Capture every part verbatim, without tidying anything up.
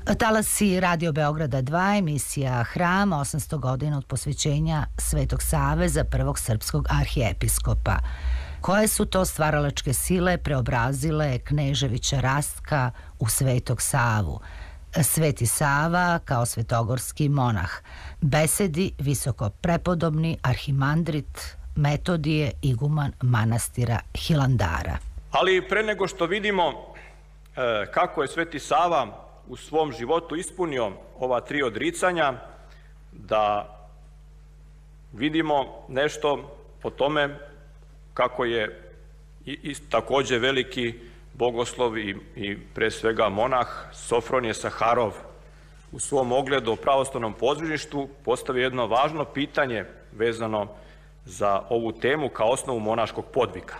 Talasi Radio Beograda dva, emisija Hram, osamsto godina od posvećenja Svetog Save za prvog srpskog arhijepiskopa. Koje su to stvaralačke sile preobrazile Kneževića Rastka u Svetog Savu? Sveti Sava kao svetogorski monah, besedi visoko prepodobni arhimandrit Metodije, iguman manastira Hilandara. Ali pre nego što vidimo e, kako je Sveti Sava u svom životu ispunio ova tri odricanja, da vidimo nešto o tome kako je i, i takođe veliki bogoslov i, i pre svega monah Sofronije Saharov u svom ogledu o pravoslavnom podvižništvu postavio jedno važno pitanje vezano za ovu temu kao osnovu monaškog podvika.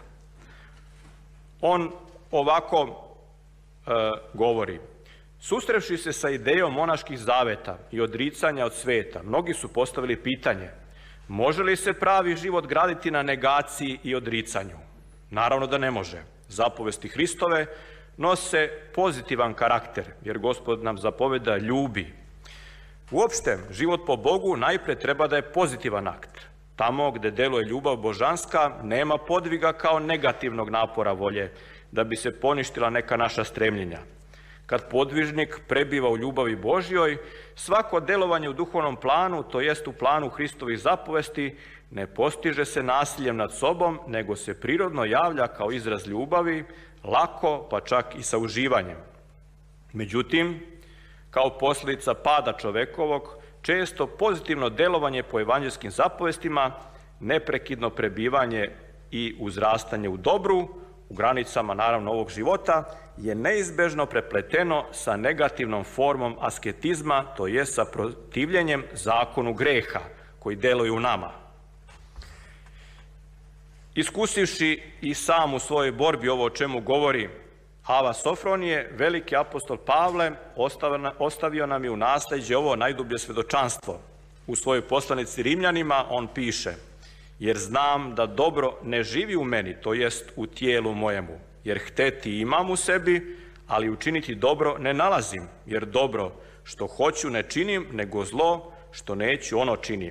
On ovako e, govori: susrevši se sa idejom monaških zaveta i odricanja od sveta, mnogi su postavili pitanje: može li se pravi život graditi na negaciji i odricanju? Naravno da ne može. Zapovesti Hristove nose pozitivan karakter, jer Gospod nam zapoveda ljubi. Uopšte, život po Bogu najpre treba da je pozitivan akt. Tamo gde deluje ljubav božanska, nema podviga kao negativnog napora volje, da bi se poništila neka naša stremljenja. Kad podvižnik prebiva u ljubavi Božjoj, svako delovanje u duhovnom planu, to jest u planu Hristovih zapovesti, ne postiže se nasiljem nad sobom, nego se prirodno javlja kao izraz ljubavi, lako, pa čak i sa uživanjem. Međutim, kao posljedica pada čovekovog, često pozitivno delovanje po evanđelskim zapovestima, neprekidno prebivanje i uzrastanje u dobru, u granicama naravno ovog života, je neizbežno prepleteno sa negativnom formom asketizma, to je sa protivljenjem zakonu greha koji deluje u nama. Iskusivši i sam u svojoj borbi ovo o čemu govori Ava Sofronije, veliki apostol Pavle ostavio nam je u nasleđe ovo najdublje svedočanstvo. U svojoj poslanici Rimljanima on piše: jer znam da dobro ne živi u meni, to jest u tijelu mojemu, jer hteti imam u sebi, ali učiniti dobro ne nalazim, jer dobro što hoću ne činim, nego zlo što neću ono činim.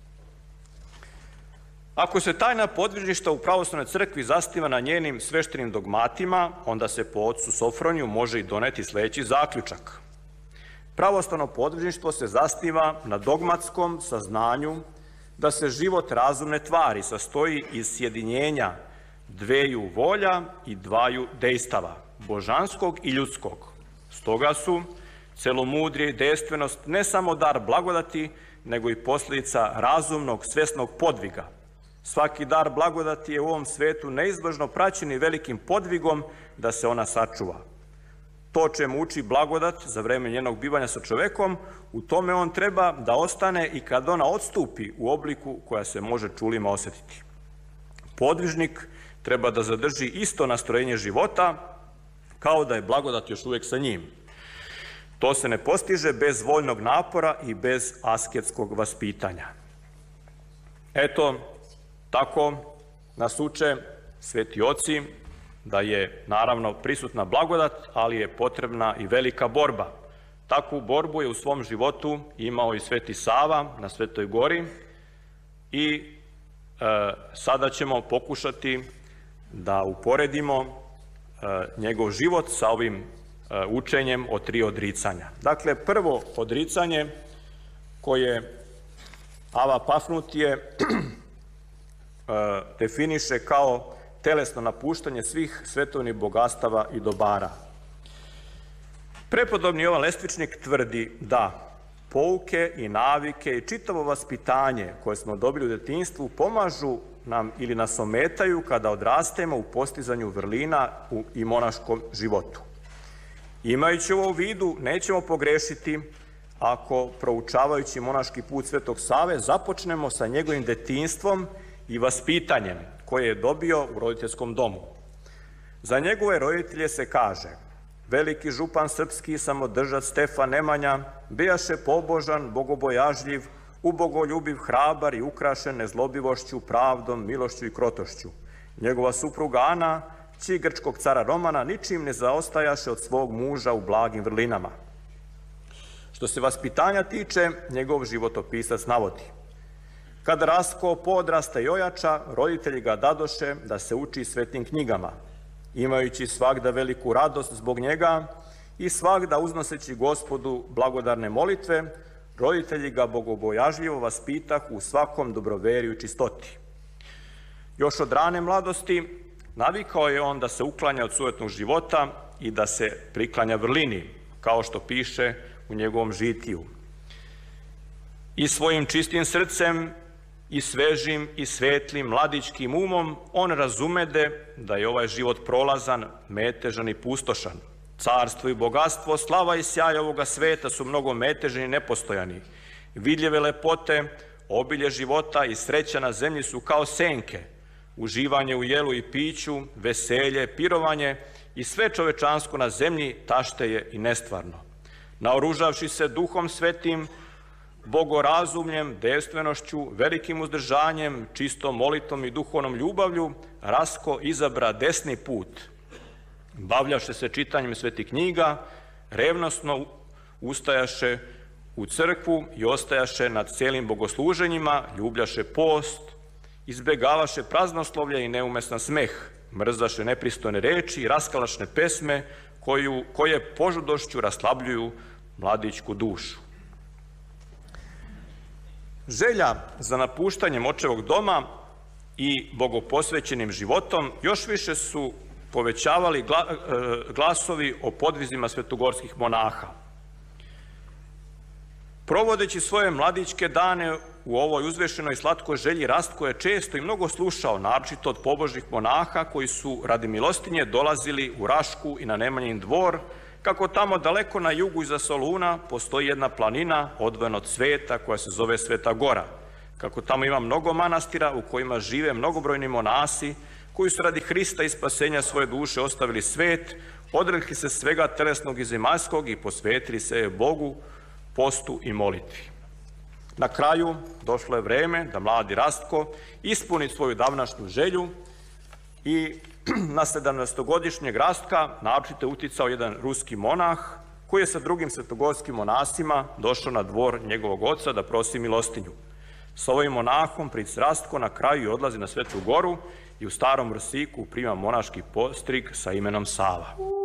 Ako se tajna podvižništva u pravoslavnoj crkvi zasniva na njenim sveštenim dogmatima, onda se po ocu Sofroniju može i doneti sledeći zaključak. Pravoslavno podvižništvo se zasniva na dogmatskom saznanju da se život razumne tvari sastoji iz sjedinjenja dveju volja i dvaju dejstava, božanskog i ljudskog. Stoga su celomudrije i dejstvenost ne samo dar blagodati, nego i posljedica razumnog, svesnog podviga. Svaki dar blagodati je u ovom svetu neizbježno praćen i velikim podvigom da se ona sačuva. To čemu uči blagodat za vreme njenog bivanja sa čovekom, u tome on treba da ostane i kad ona odstupi u obliku koja se može čulima osjetiti. Podvižnik treba da zadrži isto nastrojenje života kao da je blagodat još uvijek sa njim. To se ne postiže bez voljnog napora i bez asketskog vaspitanja. Eto, tako nas uče sveti oci da je naravno prisutna blagodat, ali je potrebna i velika borba. Takvu borbu je u svom životu imao i Sveti Sava na Svetoj gori i e, sada ćemo pokušati da uporedimo e, njegov život sa ovim e, učenjem o tri odricanja. Dakle, prvo odricanje koje Ava Pafnutije definiše kao telesno napuštanje svih svetovnih bogatstava i dobara. Prepodobni Jovan Lestvičnik tvrdi da pouke i navike i čitavo vaspitanje koje smo dobili u detinjstvu pomažu nam ili nas ometaju kada odrastemo u postizanju vrlina i monaškom životu. Imajući ovo u vidu, nećemo pogrešiti ako, proučavajući monaški put Svetog Save, započnemo sa njegovim detinjstvom i vaspitanjem koje je dobio u roditeljskom domu. Za njegove roditelje se kaže: veliki župan srpski samodržac Stefan Nemanja bejaše pobožan, bogobojažljiv, ubogoljubiv, hrabar i ukrašen nezlobivošću, pravdom, milošću i krotošću. Njegova supruga Ana, ći grčkog cara Romana, ničim ne zaostajaše od svog muža u blagim vrlinama. Što se vaspitanja tiče, njegov životopisac navodi: kad Rastko podrasta i ojača, roditelji ga dadoše da se uči svetim knjigama, imajući svagda veliku radost zbog njega i svagda uznoseći Gospodu blagodarne molitve, roditelji ga bogobojažljivo vaspitah u svakom dobroveriju i čistoti. Još od rane mladosti navikao je on da se uklanja od sujetnog života i da se priklanja vrlini, kao što piše u njegovom žitiju. I svojim čistim srcem i svežim i svetlim mladičkim umom on razumede da je ovaj život prolazan, metežan i pustošan. Carstvo i bogatstvo, slava i sjaj ovoga sveta su mnogo metežni i nepostojani. Vidljive lepote, obilje života i sreća na zemlji su kao senke. Uživanje u jelu i piću, veselje, pirovanje i sve čovečansko na zemlji tašteje i nestvarno. Naoružavši se duhom svetim, bogorazumljem, devstvenošću, velikim uzdržanjem, čistom molitvom i duhovnom ljubavlju, Rastko izabra desni put. Bavljaše se čitanjem svetih knjiga, revnosno ustajaše u crkvu i ostajaše nad cijelim bogosluženjima, ljubljaše post, izbjegavaše praznoslovlje i neumesan smeh, mrzaše nepristojne reči i raskalašne pesme koju, koje požudošću raslabljuju mladićku dušu. Želja za napuštanjem očevog doma i bogoposvećenim životom još više su povećavali glasovi o podvizima svetogorskih monaha. Provodeći svoje mladićke dane u ovoj uzvešenoj slatkoj želji, Rastko je često i mnogo slušao, naročito od pobožnih monaha koji su radi milostinje dolazili u Rašku i na Nemanjin dvor, kako tamo daleko na jugu iza Soluna postoji jedna planina odvojena od sveta koja se zove Sveta Gora, kako tamo ima mnogo manastira u kojima žive mnogobrojni monasi koji su radi Hrista i spasenja svoje duše ostavili svet, odrekli se svega telesnog i zemaljskog i posvetili se Bogu, postu i molitvi. Na kraju došlo je vreme da mladi Rastko ispuni svoju davnašnju želju i na sedamnaestogodišnjeg Rastka naročito je uticao jedan ruski monah koji je sa drugim svetogorskim monasima došao na dvor njegovog oca da prosi milostinju. Sa ovim monahom princ Rastko na kraju odlazi na Svetu Goru i u Starom Vrsiku prima monaški postrig sa imenom Sava.